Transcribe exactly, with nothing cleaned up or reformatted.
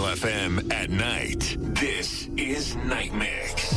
F M at night. This is Night Mix.